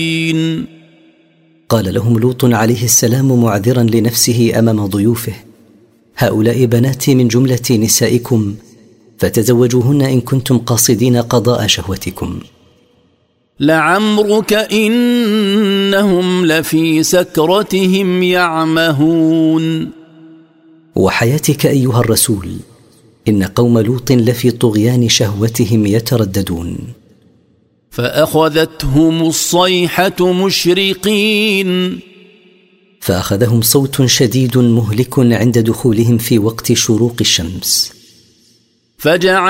قال لهم لوط عليه السلام معذرا لنفسه أمام ضيوفه: هؤلاء بناتي من جملة نسائكم فتزوجوهن إن كنتم قاصدين قضاء شهوتكم. لعمرك إنهم لفي سكرتهم يعمهون. وحياتك أيها الرسول، إن قوم لوط لفي طغيان شهوتهم يترددون. فأخذتهم الصيحة مشرقين، فأخذهم صوت شديد مهلك عند دخولهم في وقت شروق الشمس.